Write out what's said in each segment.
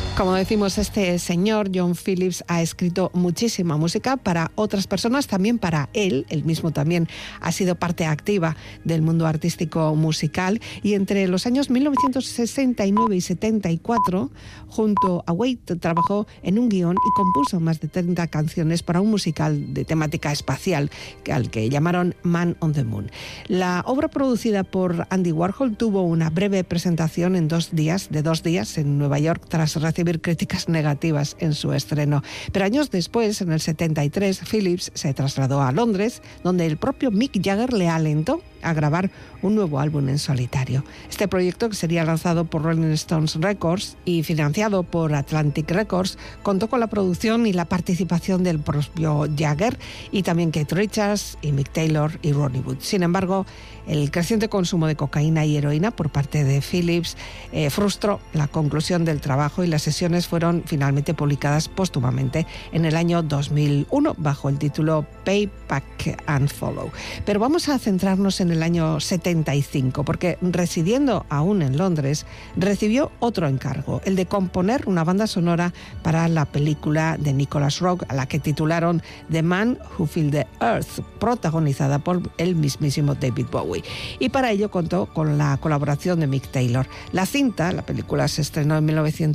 Como decimos, este señor, John Phillips, ha escrito muchísima música para otras personas, también para él. Él mismo también ha sido parte activa del mundo artístico musical. Y entre los años 1969 y 74, junto a Waite, trabajó en un guión y compuso más de 30 canciones para un musical de temática espacial, al que llamaron Man on the Moon. La obra, producida por Andy Warhol, tuvo una breve presentación de 2 días en Nueva York tras recibir críticas negativas en su estreno. Pero años después, en el 73, Phillips se trasladó a Londres, donde el propio Mick Jagger le alentó a grabar un nuevo álbum en solitario. Este proyecto, que sería lanzado por Rolling Stones Records y financiado por Atlantic Records, contó con la producción y la participación del propio Jagger y también Keith Richards y Mick Taylor y Ronnie Wood. Sin embargo, el creciente consumo de cocaína y heroína por parte de Phillips frustró la conclusión del trabajo y las sesiones fueron finalmente publicadas póstumamente en el año 2001 bajo el título Pay Back and Follow. Pero vamos a centrarnos en el año 75, porque residiendo aún en Londres, recibió otro encargo, el de componer una banda sonora para la película de Nicholas Roeg, a la que titularon The Man Who Filled the Earth, protagonizada por el mismísimo David Bowie. Y para ello contó con la colaboración de Mick Taylor. La película se estrenó en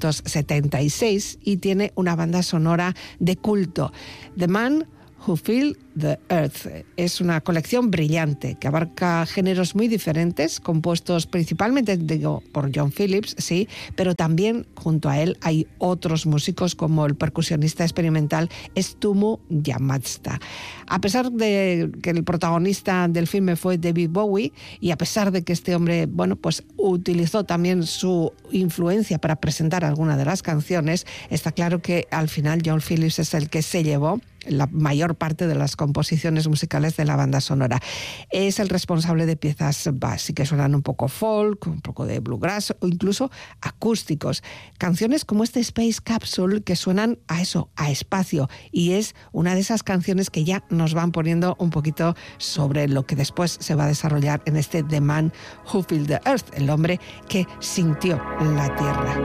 1976 y tiene una banda sonora de culto. The Man Who Filled the Earth es una colección brillante que abarca géneros muy diferentes, compuestos principalmente por John Phillips, sí, pero también junto a él hay otros músicos como el percusionista experimental Stumu Yamatsta. A pesar de que el protagonista del filme fue David Bowie y a pesar de que este hombre, pues utilizó también su influencia para presentar alguna de las canciones, está claro que al final John Phillips es el que se llevó la mayor parte de las composiciones musicales de la banda sonora. Es el responsable de piezas básicas que suenan un poco folk, un poco de bluegrass o incluso acústicos. Canciones como este Space Capsule que suenan a espacio, y es una de esas canciones que ya nos van poniendo un poquito sobre lo que después se va a desarrollar en este The Man Who Filled the Earth, el hombre que sintió la Tierra.